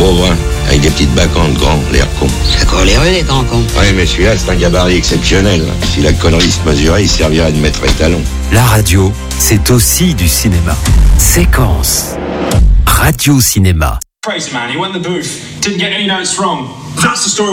beau brun, avec des petites bacantes grands, l'air con. C'est quoi les rues, les grands cons? Ouais, mais celui-là, c'est un gabarit exceptionnel. Si la connerie se mesurait, il servirait de maître étalon. La radio, c'est aussi du cinéma. Séquence. Radio Cinéma. Crazy man, he went in the booth, didn't get any notes wrong. That's the story.